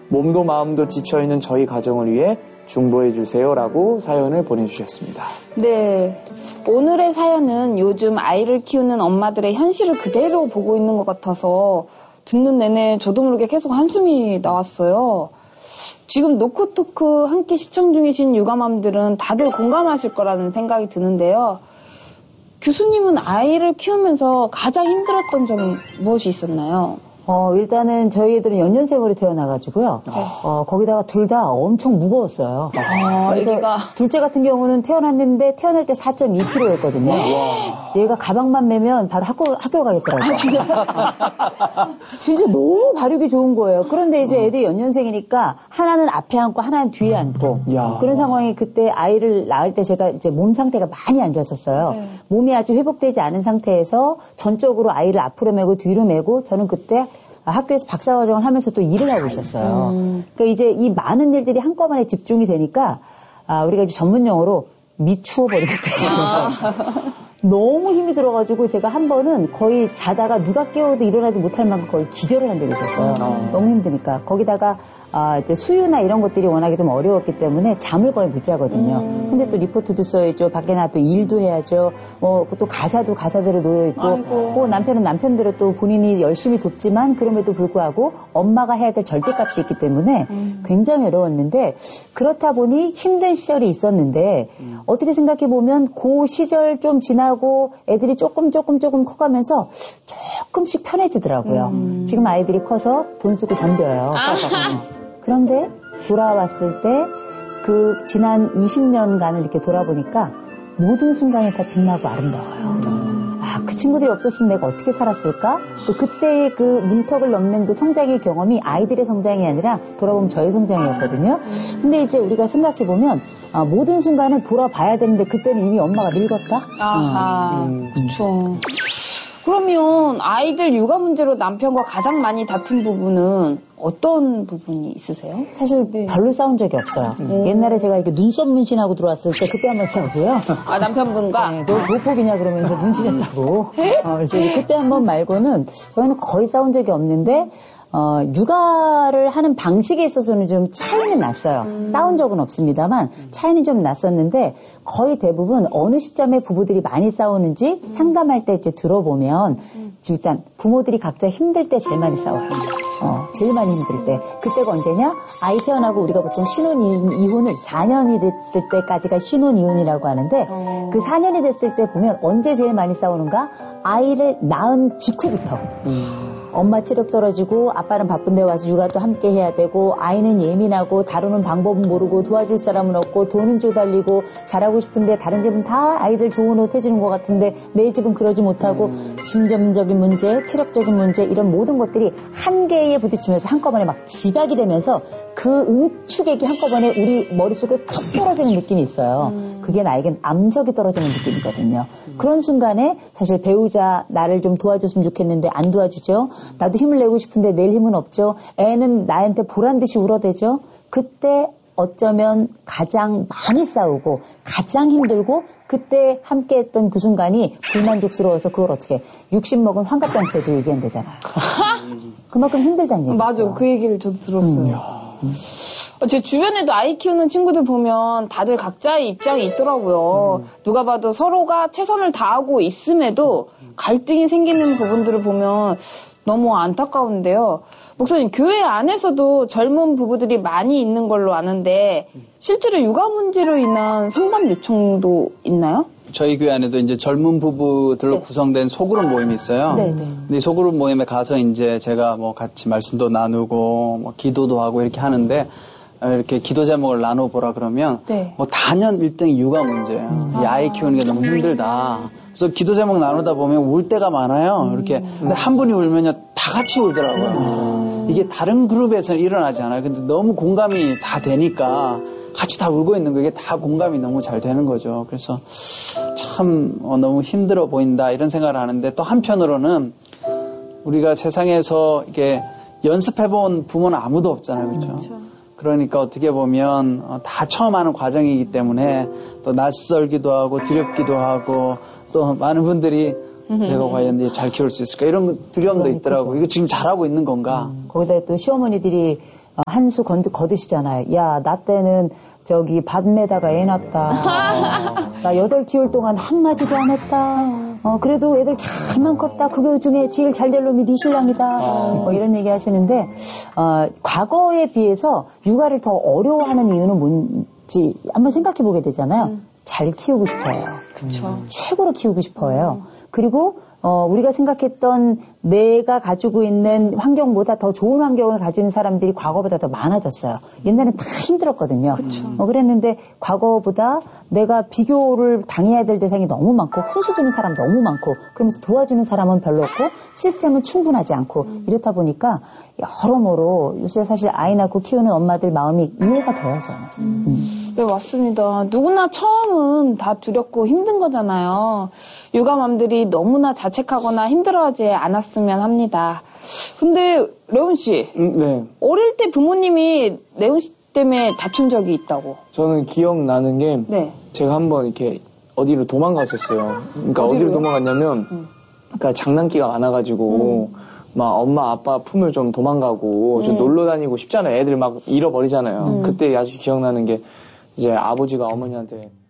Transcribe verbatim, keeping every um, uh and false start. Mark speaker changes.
Speaker 1: 몸도 마음도 지쳐있는 저희 가정을 위해 중보해주세요라고 사연을 보내주셨습니다.
Speaker 2: 네. 오늘의 사연은 요즘 아이를 키우는 엄마들의 현실을 그대로 보고 있는 것 같아서 듣는 내내 저도 모르게 계속 한숨이 나왔어요. 지금 노코토크 함께 시청 중이신 육아맘들은 다들 공감하실 거라는 생각이 드는데요. 교수님은 아이를 키우면서 가장 힘들었던 점은 무엇이 있었나요?
Speaker 3: 어, 일단은 저희 애들은 연년생으로 태어나가지고요. 네. 어, 거기다가 둘 다 엄청 무거웠어요.
Speaker 2: 아,
Speaker 3: 그래서
Speaker 2: 애기가.
Speaker 3: 둘째 같은 경우는 태어났는데 태어날 때 사 점 이 킬로그램였거든요. 얘가 가방만 매면 바로 학교, 학교 가겠더라고요. 진짜 너무 발육이 좋은 거예요. 그런데 이제 애들이 연년생이니까 하나는 앞에 앉고 하나는 뒤에 앉고 야. 그런 상황이 그때 아이를 낳을 때 제가 이제 몸 상태가 많이 안 좋았었어요. 네. 몸이 아직 회복되지 않은 상태에서 전적으로 아이를 앞으로 메고 뒤로 메고 저는 그때 학교에서 박사과정을 하면서 또 일을 하고 있었어요. 음. 그러니까 이제 이 많은 일들이 한꺼번에 집중이 되니까 아, 우리가 이제 전문 용어로 미추어버리겠더라고요. 아. 너무 힘이 들어가지고 제가 한 번은 거의 자다가 누가 깨워도 일어나지 못할 만큼 거의 기절을 한 적이 있었어요. 음. 너무 힘드니까. 거기다가 아, 이제 수유나 이런 것들이 워낙에 좀 어려웠기 때문에 잠을 거의 못 자거든요. 음. 근데 또 리포트도 써야죠. 밖에 나가 또 일도 해야죠. 어, 또 가사도 가사대로 놓여있고, 또 남편은 남편대로 또 본인이 열심히 돕지만 그럼에도 불구하고 엄마가 해야 될 절대값이 있기 때문에 음. 굉장히 어려웠는데 그렇다 보니 힘든 시절이 있었는데 음. 어떻게 생각해보면 그 시절 좀 지나고 애들이 조금 조금 조금 커가면서 조금씩 편해지더라고요. 음. 지금 아이들이 커서 돈 쓰고 덤벼요. 그런데 돌아왔을 때 그 지난 이십 년간을 이렇게 돌아보니까 모든 순간이 다 빛나고 아름다워요. 아, 그 친구들이 없었으면 내가 어떻게 살았을까? 또 그때의 그 문턱을 넘는 그 성장의 경험이 아이들의 성장이 아니라 돌아보면 저의 성장이었거든요. 근데 이제 우리가 생각해보면 아, 모든 순간을 돌아봐야 되는데 그때는 이미 엄마가 늙었다?
Speaker 2: 아하, 음. 그쵸. 그러면 아이들 육아 문제로 남편과 가장 많이 다툰 부분은 어떤 부분이 있으세요?
Speaker 3: 사실 네. 별로 싸운 적이 없어요. 음. 옛날에 제가 이렇게 눈썹 문신하고 들어왔을 때 그때 한번 싸우고요.
Speaker 2: 아, 남편분과?
Speaker 3: 네, 너 조폭이냐 그러면서 문신했다고. 어, 그래서 그때 한번 말고는 저희는 거의 싸운 적이 없는데 어, 육아를 하는 방식에 있어서는 좀 차이는 났어요. 음. 싸운 적은 없습니다만 차이는 좀 났었는데 거의 대부분 어느 시점에 부부들이 많이 싸우는지 음. 상담할 때 이제 들어보면 음. 일단 부모들이 각자 힘들 때 제일 많이 싸워요. 어, 제일 많이 힘들 때. 그때가 언제냐? 아이 태어나고 우리가 보통 신혼이혼을 사 년이 됐을 때까지가 신혼이혼이라고 하는데 어. 그 사 년이 됐을 때 보면 언제 제일 많이 싸우는가? 아이를 낳은 직후부터. 음. 엄마 체력 떨어지고 아빠는 바쁜데 와서 육아도 함께 해야 되고 아이는 예민하고 다루는 방법은 모르고 도와줄 사람은 없고 돈은 쪼달리고 잘하고 싶은데 다른 집은 다 아이들 좋은 옷 해주는 것 같은데 내 집은 그러지 못하고 음. 심정적인 문제, 체력적인 문제 이런 모든 것들이 한계에 부딪히면서 한꺼번에 막 집약이 되면서 그 응축액이 한꺼번에 우리 머릿속에 탁 떨어지는 느낌이 있어요. 음. 그게 나에겐 암석이 떨어지는 느낌이거든요. 음. 그런 순간에 사실 배우자 나를 좀 도와줬으면 좋겠는데 안 도와주죠. 나도 힘을 내고 싶은데 낼 힘은 없죠. 애는 나한테 보란듯이 울어대죠. 그때 어쩌면 가장 많이 싸우고 가장 힘들고 그때 함께했던 그 순간이 불만족스러워서 그걸 어떻게 육십 먹은 환갑잔치에도 얘기한대잖아요. 그만큼 힘들다는 얘기죠.
Speaker 2: 맞아. 그 얘기를 저도 들었어요. 음. 제 주변에도 아이 키우는 친구들 보면 다들 각자의 입장이 있더라고요. 음. 누가 봐도 서로가 최선을 다하고 있음에도 갈등이 생기는 부분들을 보면 너무 안타까운데요. 목사님, 교회 안에서도 젊은 부부들이 많이 있는 걸로 아는데 실제로 육아 문제로 인한 상담 요청도 있나요?
Speaker 4: 저희 교회 안에도 이제 젊은 부부들로 네. 구성된 소그룹 모임이 있어요. 네, 네. 근데 소그룹 모임에 가서 이제 제가 뭐 같이 말씀도 나누고 뭐 기도도 하고 이렇게 하는데 이렇게 기도 제목을 나눠보라 그러면 네. 뭐 단연 일 등이 육아 문제예요. 음. 이 아이 키우는 게 너무 힘들다. 그래서 기도 제목 나누다 보면 울 때가 많아요. 이렇게 근데 한 분이 울면요 다 같이 울더라고요. 음. 이게 다른 그룹에서는 일어나지 않아요. 근데 너무 공감이 다 되니까 같이 다 울고 있는 거 이게 다 공감이 너무 잘 되는 거죠. 그래서 참 어, 너무 힘들어 보인다 이런 생각을 하는데 또 한편으로는 우리가 세상에서 이게 연습해본 부모는 아무도 없잖아요. 그렇죠? 그렇죠. 그러니까 어떻게 보면 어, 다 처음 하는 과정이기 때문에 또 낯설기도 하고 두렵기도 하고 또 많은 분들이 내가 과연 잘 키울 수 있을까 이런 두려움도 그러니까. 있더라고요. 이거 지금 잘하고 있는 건가?
Speaker 3: 음, 거기다 또 시어머니들이 한 수 거두시잖아요. 야, 나 때는 저기 밭매다가 애 낳았다. 나 여덟 개월 동안 한마디도 안 했다. 어, 그래도 애들 잘만 컸다. 그거 중에 제일 잘 될 놈이 네 신랑이다. 뭐 이런 얘기 하시는데, 어, 과거에 비해서 육아를 더 어려워하는 이유는 뭔지 한번 생각해 보게 되잖아요. 음. 잘 키우고 싶어요.
Speaker 2: 그쵸.
Speaker 3: 최고로 키우고 싶어요. 음. 그리고 어, 우리가 생각했던 내가 가지고 있는 환경보다 더 좋은 환경을 가지고 있는 사람들이 과거보다 더 많아졌어요. 옛날엔 다 힘들었거든요. 어, 그랬는데 과거보다 내가 비교를 당해야 될 대상이 너무 많고 훈수두는 사람 너무 많고 그러면서 도와주는 사람은 별로 없고 시스템은 충분하지 않고 음. 이렇다 보니까 여러모로 요새 사실 아이 낳고 키우는 엄마들 마음이 이해가 돼요, 저는. 음. 음.
Speaker 2: 네, 맞습니다. 누구나 처음은 다 두렵고 힘든 거잖아요. 육아맘들이 너무나 자책하거나 힘들어하지 않았으면 합니다. 근데 레온 씨,
Speaker 1: 음, 네.
Speaker 2: 어릴 때 부모님이 레온 씨 때문에 다툰 적이 있다고?
Speaker 1: 저는 기억나는 게 네. 제가 한번 이렇게 어디로 도망갔었어요. 그러니까 어디로, 어디로 도망갔냐면 음. 그러니까 장난기가 많아가지고 음. 막 엄마 아빠 품을 좀 도망가고 음. 좀 놀러 다니고 싶잖아요. 애들 막 잃어버리잖아요. 음. 그때 아주 기억나는 게 이제 아버지가 어머니한테